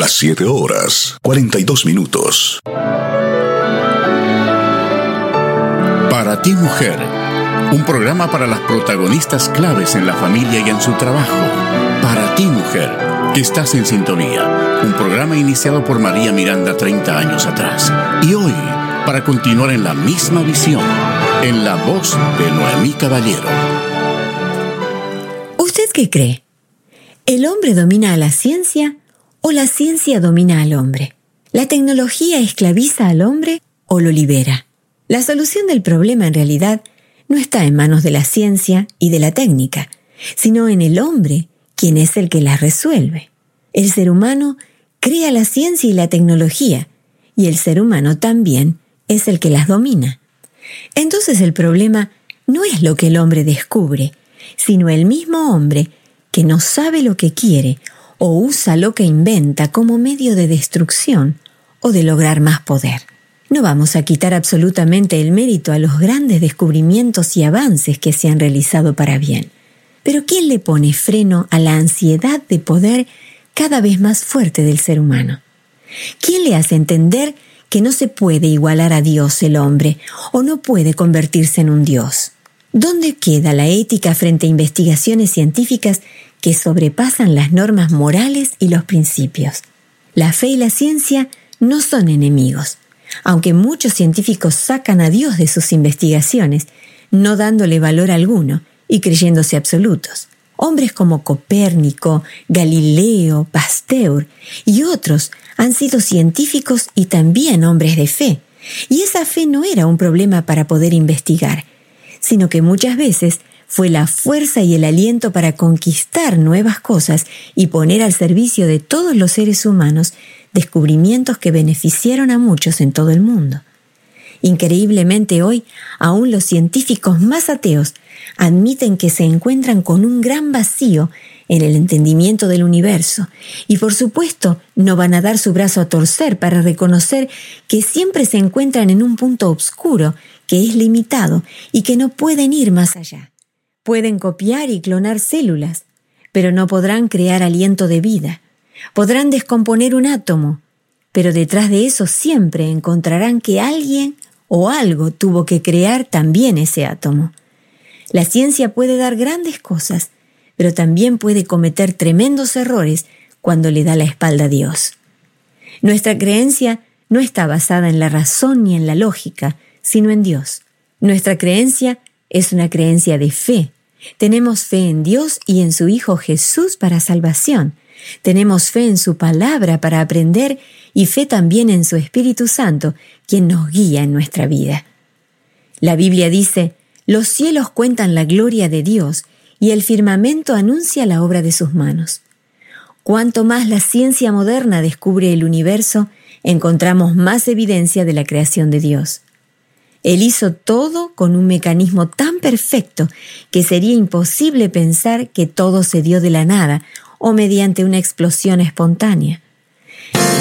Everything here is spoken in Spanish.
Las 7 horas, 42 minutos. Para ti, mujer, un programa para las protagonistas claves en la familia y en su trabajo. Para ti, mujer, que estás en sintonía. Un programa iniciado por María Miranda 30 años atrás. Y hoy, para continuar en la misma visión, en la voz de Noemí Caballero. ¿Usted qué cree? ¿El hombre domina a la ciencia o la ciencia domina al hombre? ¿La tecnología esclaviza al hombre o lo libera? La solución del problema en realidad no está en manos de la ciencia y de la técnica, sino en el hombre, quien es el que la resuelve. El ser humano crea la ciencia y la tecnología, y el ser humano también es el que las domina. Entonces el problema no es lo que el hombre descubre, sino el mismo hombre que no sabe lo que quiere o usa lo que inventa como medio de destrucción o de lograr más poder. No vamos a quitar absolutamente el mérito a los grandes descubrimientos y avances que se han realizado para bien. Pero ¿quién le pone freno a la ansiedad de poder cada vez más fuerte del ser humano? ¿Quién le hace entender que no se puede igualar a Dios el hombre o no puede convertirse en un Dios? ¿Dónde queda la ética frente a investigaciones científicas que sobrepasan las normas morales y los principios? La fe y la ciencia no son enemigos, aunque muchos científicos sacan a Dios de sus investigaciones, no dándole valor alguno y creyéndose absolutos. Hombres como Copérnico, Galileo, Pasteur y otros han sido científicos y también hombres de fe, y esa fe no era un problema para poder investigar, sino que muchas veces fue la fuerza y el aliento para conquistar nuevas cosas y poner al servicio de todos los seres humanos descubrimientos que beneficiaron a muchos en todo el mundo. Increíblemente hoy, aún los científicos más ateos admiten que se encuentran con un gran vacío en el entendimiento del universo y por supuesto no van a dar su brazo a torcer para reconocer que siempre se encuentran en un punto oscuro que es limitado y que no pueden ir más allá. Pueden copiar y clonar células, pero no podrán crear aliento de vida. Podrán descomponer un átomo, pero detrás de eso siempre encontrarán que alguien o algo tuvo que crear también ese átomo. La ciencia puede dar grandes cosas, pero también puede cometer tremendos errores cuando le da la espalda a Dios. Nuestra creencia no está basada en la razón ni en la lógica, sino en Dios. Nuestra creencia es una creencia de fe. Tenemos fe en Dios y en su Hijo Jesús para salvación. Tenemos fe en su palabra para aprender y fe también en su Espíritu Santo, quien nos guía en nuestra vida. La Biblia dice: «Los cielos cuentan la gloria de Dios y el firmamento anuncia la obra de sus manos». Cuanto más la ciencia moderna descubre el universo, encontramos más evidencia de la creación de Dios. Él hizo todo con un mecanismo tan perfecto que sería imposible pensar que todo se dio de la nada o mediante una explosión espontánea.